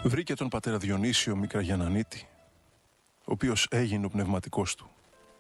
Βρήκε τον πατέρα Διονύσιο Μικραγιαννανίτη, ο οποίος έγινε ο πνευματικός του.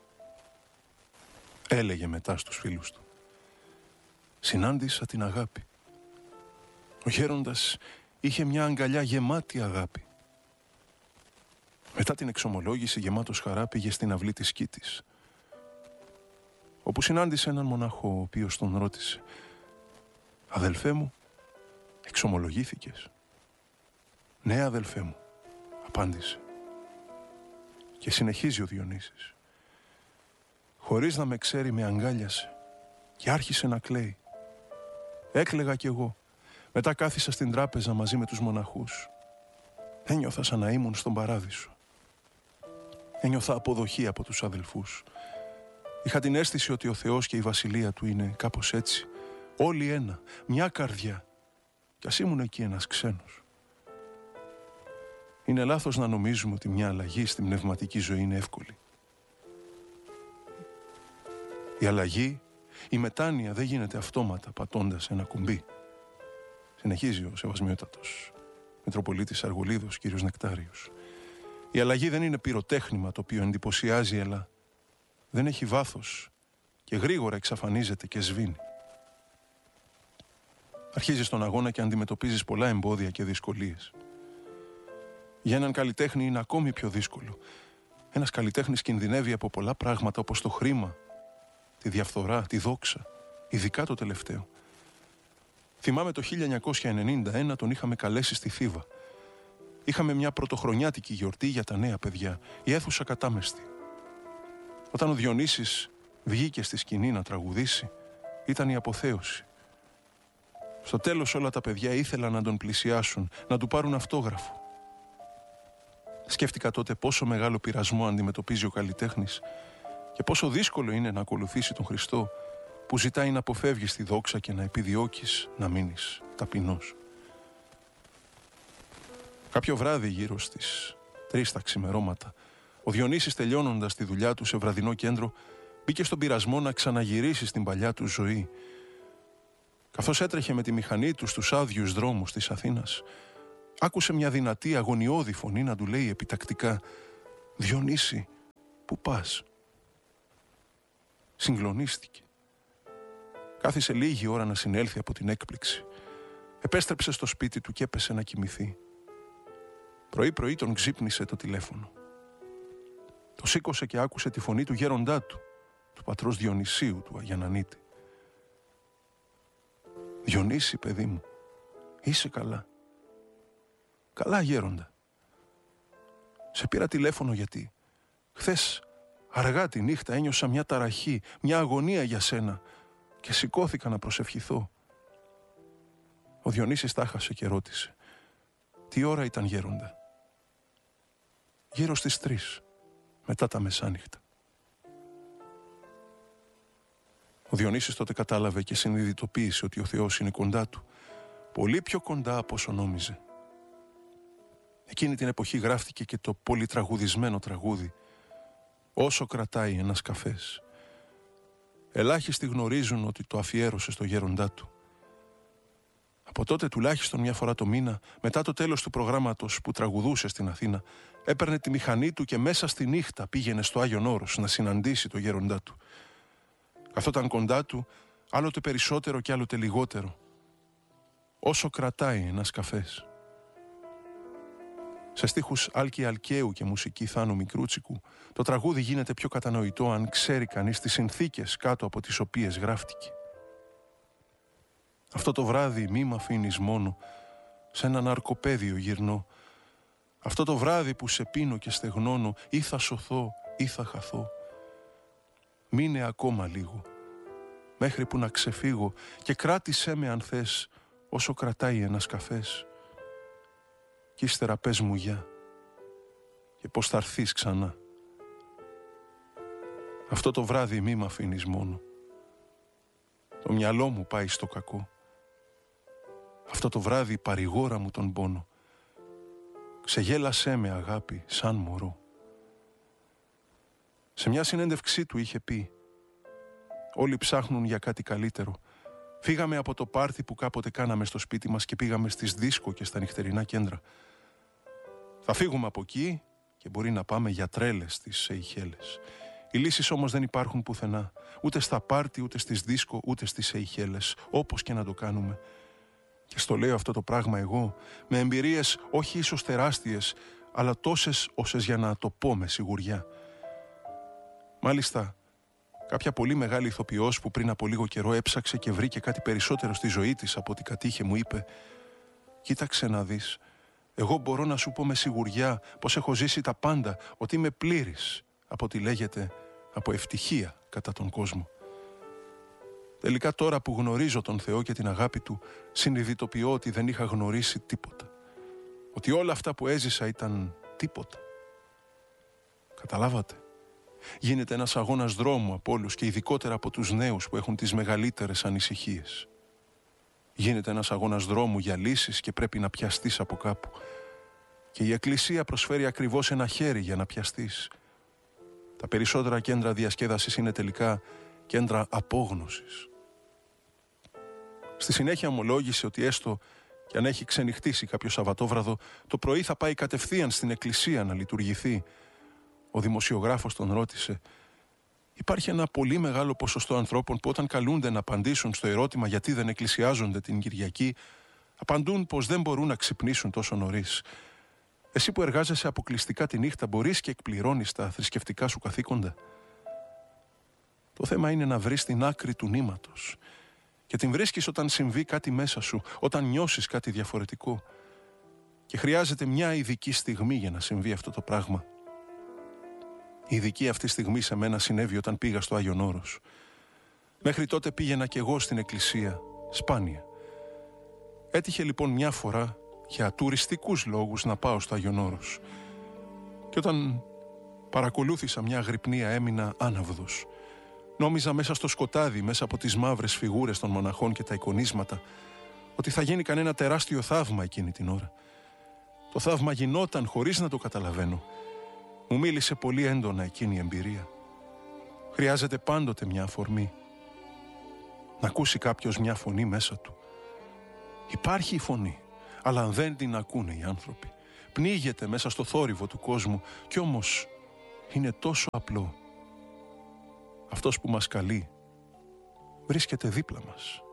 Έλεγε μετά στους φίλους του: «Συνάντησα την αγάπη». Ο γέροντας είχε μια αγκαλιά γεμάτη αγάπη. Μετά την εξομολόγηση, γεμάτος χαρά, πήγε στην αυλή της Κήτης, όπου συνάντησε έναν μοναχό, ο οποίος τον ρώτησε: «Αδελφέ μου, εξομολογήθηκες?» «Ναι, αδελφέ μου», απάντησε. Και συνεχίζει ο Διονύσης: «Χωρίς να με ξέρει με αγκάλιασε και άρχισε να κλαίει. Έκλαιγα κι εγώ. Μετά κάθισα στην τράπεζα μαζί με τους μοναχούς. Ένιωθα σαν να ήμουν στον παράδεισο. Ένιωθα αποδοχή από τους αδελφούς. Είχα την αίσθηση ότι ο Θεός και η βασιλεία του είναι κάπως έτσι. Όλοι ένα, μια καρδιά. Κι ας ήμουν εκεί ένας ξένος. Είναι λάθος να νομίζουμε ότι μια αλλαγή στην πνευματική ζωή είναι εύκολη. Η αλλαγή, η μετάνοια δεν γίνεται αυτόματα πατώντας ένα κουμπί. Συνεχίζει ο Σεβασμιότατος Μητροπολίτης Αργολίδος, κύριος Νεκτάριος. Η αλλαγή δεν είναι πυροτέχνημα το οποίο εντυπωσιάζει, αλλά δεν έχει βάθος και γρήγορα εξαφανίζεται και σβήνει. Αρχίζεις τον αγώνα και αντιμετωπίζεις πολλά εμπόδια και δυσκολίες. Για έναν καλλιτέχνη είναι ακόμη πιο δύσκολο. Ένας καλλιτέχνης κινδυνεύει από πολλά πράγματα, όπως το χρήμα, τη διαφθορά, τη δόξα, ειδικά το τελευταίο. Θυμάμαι το 1991 τον είχαμε καλέσει στη Θήβα. Είχαμε μια πρωτοχρονιάτικη γιορτή για τα νέα παιδιά, η αίθουσα κατάμεστη. Όταν ο Διονύσης βγήκε στη σκηνή να τραγουδήσει, ήταν η αποθέωση. Στο τέλος όλα τα παιδιά ήθελαν να τον πλησιάσουν, να του πάρουν αυτόγραφο. Σκέφτηκα τότε πόσο μεγάλο πειρασμό αντιμετωπίζει ο καλλιτέχνης και πόσο δύσκολο είναι να ακολουθήσει τον Χριστό, που ζητάει να αποφεύγεις τη δόξα και να επιδιώκεις να μείνεις ταπεινός. Κάποιο βράδυ, γύρω στις 3 τα ξημερώματα, ο Διονύσης, τελειώνοντας τη δουλειά του σε βραδινό κέντρο, μπήκε στον πειρασμό να ξαναγυρίσει στην παλιά του ζωή. Καθώς έτρεχε με τη μηχανή του στους άδειους δρόμους της Αθήνας, άκουσε μια δυνατή αγωνιώδη φωνή να του λέει επιτακτικά: «Διονύση, πού πας?» Συγκλονίστηκε. Κάθισε λίγη ώρα να συνέλθει από την έκπληξη. Επέστρεψε στο σπίτι του και έπεσε να κοιμηθεί. Πρωί-πρωί τον ξύπνησε το τηλέφωνο. Το σήκωσε και άκουσε τη φωνή του γέροντά του, του πατρός Διονυσίου, του Αγιαννανίτη. «Διονύση, παιδί μου, είσαι καλά?» «Καλά, γέροντα. Σε πήρα τηλέφωνο γιατί χθες αργά τη νύχτα ένιωσα μια ταραχή, μια αγωνία για σένα και σηκώθηκα να προσευχηθώ». Ο Διονύσης τάχασε και ρώτησε: «Τι ώρα ήταν, γέροντα?» «Γύρω στις 3, μετά τα μεσάνυχτα». Ο Διονύσης τότε κατάλαβε και συνειδητοποίησε ότι ο Θεός είναι κοντά του, πολύ πιο κοντά από όσο νόμιζε. Εκείνη την εποχή γράφτηκε και το πολυτραγουδισμένο τραγούδι «Όσο κρατάει ένας καφές». Ελάχιστοι γνωρίζουν ότι το αφιέρωσε στο γέροντά του. Από τότε, τουλάχιστον μια φορά το μήνα, μετά το τέλος του προγράμματος που τραγουδούσε στην Αθήνα, έπαιρνε τη μηχανή του και μέσα στη νύχτα πήγαινε στο Άγιον Όρος να συναντήσει το γέροντά του. Καθόταν κοντά του, άλλοτε περισσότερο και άλλοτε λιγότερο. Όσο κρατάει ένας καφές. Σε στίχους Άλκη Αλκαίου και μουσική Θάνου Μικρούτσικου, το τραγούδι γίνεται πιο κατανοητό αν ξέρει κανείς τις συνθήκες κάτω από τις οποίες γράφτηκε. Αυτό το βράδυ μη μ' αφήνεις μόνο, σε έναν αρκοπέδιο γυρνώ. Αυτό το βράδυ που σε πίνω και στεγνώνω, ή θα σωθώ ή θα χαθώ. Μείνε ακόμα λίγο, μέχρι που να ξεφύγω, και κράτησέ με αν θες, όσο κρατάει ένας καφές. Κι ύστερα πες μου γεια και πως θα έρθεις ξανά. Αυτό το βράδυ μη μ' αφήνεις μόνο. Το μυαλό μου πάει στο κακό. Αυτό το βράδυ παρηγόρα μου τον πόνο. Ξεγέλασέ με αγάπη σαν μωρό. Σε μια συνέντευξή του είχε πει: «Όλοι ψάχνουν για κάτι καλύτερο. Φύγαμε από το πάρτι που κάποτε κάναμε στο σπίτι μας και πήγαμε στις δίσκο και στα νυχτερινά κέντρα. Θα φύγουμε από εκεί και μπορεί να πάμε για τρέλες στις Σεϊχέλες. Οι λύσεις όμως δεν υπάρχουν πουθενά. Ούτε στα πάρτι, ούτε στις δίσκο, ούτε στις Σεϊχέλες. Όπως και να το κάνουμε. Και στο λέω αυτό το πράγμα εγώ, με εμπειρίες όχι ίσως τεράστιες, αλλά τόσες όσες για να το πω με σιγουριά. Μάλιστα, κάποια πολύ μεγάλη ηθοποιός που πριν από λίγο καιρό έψαξε και βρήκε κάτι περισσότερο στη ζωή της από ό,τι κατήχε, μου είπε: «Κοίταξε να δεις, εγώ μπορώ να σου πω με σιγουριά πως έχω ζήσει τα πάντα, ότι είμαι πλήρης από ό,τι λέγεται από ευτυχία κατά τον κόσμο. Τελικά τώρα που γνωρίζω τον Θεό και την αγάπη Του, συνειδητοποιώ ότι δεν είχα γνωρίσει τίποτα. Ότι όλα αυτά που έζησα ήταν τίποτα». Καταλάβατε? Γίνεται ένας αγώνας δρόμου από όλους και ειδικότερα από τους νέους που έχουν τις μεγαλύτερες ανησυχίες. Γίνεται ένας αγώνας δρόμου για λύσεις και πρέπει να πιαστείς από κάπου. Και η Εκκλησία προσφέρει ακριβώς ένα χέρι για να πιαστείς. Τα περισσότερα κέντρα διασκέδασης είναι τελικά κέντρα απόγνωσης. Στη συνέχεια ομολόγησε ότι έστω και αν έχει ξενυχτήσει κάποιο Σαββατόβραδο, το πρωί θα πάει κατευθείαν στην Εκκλησία να λειτουργηθεί. Ο δημοσιογράφος τον ρώτησε: «Υπάρχει ένα πολύ μεγάλο ποσοστό ανθρώπων που όταν καλούνται να απαντήσουν στο ερώτημα γιατί δεν εκκλησιάζονται την Κυριακή, απαντούν πως δεν μπορούν να ξυπνήσουν τόσο νωρίς. Εσύ που εργάζεσαι αποκλειστικά τη νύχτα, μπορείς και εκπληρώνεις τα θρησκευτικά σου καθήκοντα?» Το θέμα είναι να βρεις την άκρη του νήματος. Και την βρίσκεις όταν συμβεί κάτι μέσα σου, όταν νιώσεις κάτι διαφορετικό. Και χρειάζεται μια ειδική στιγμή για να συμβεί αυτό το πράγμα. Η ειδική αυτή στιγμή σε μένα συνέβη όταν πήγα στο Άγιον Όρος. Μέχρι τότε πήγαινα κι εγώ στην εκκλησία, σπάνια. Έτυχε λοιπόν μια φορά για τουριστικούς λόγους να πάω στο Άγιον Όρος. Και όταν παρακολούθησα μια αγρυπνία έμεινα άναυδος. Νόμιζα μέσα στο σκοτάδι, μέσα από τις μαύρες φιγούρες των μοναχών και τα εικονίσματα, ότι θα γίνει κανένα τεράστιο θαύμα εκείνη την ώρα. Το θαύμα γινόταν χωρίς να το καταλαβαίνω. Μου μίλησε πολύ έντονα εκείνη η εμπειρία. Χρειάζεται πάντοτε μια αφορμή. Να ακούσει κάποιος μια φωνή μέσα του. Υπάρχει η φωνή, αλλά δεν την ακούνε οι άνθρωποι. Πνίγεται μέσα στο θόρυβο του κόσμου κι όμως είναι τόσο απλό. Αυτός που μας καλεί βρίσκεται δίπλα μας.